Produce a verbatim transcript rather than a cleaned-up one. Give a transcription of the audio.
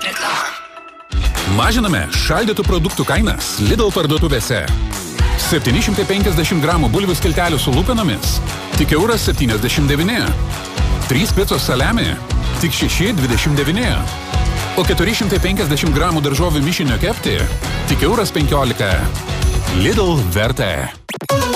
Mažiname šaldytų produktų kainas Lidl parduotuvėse. septyni šimtai penkiasdešimt gramų bulvių skiltelių su lūpinomis, tik euras septyniasdešimt devyni. trys picos saliami, tik šeši dvidešimt devyni. O keturi šimtai penkiasdešimt gramų daržovių mišinio kepti, tik euras penkiolika. Lidl vertė.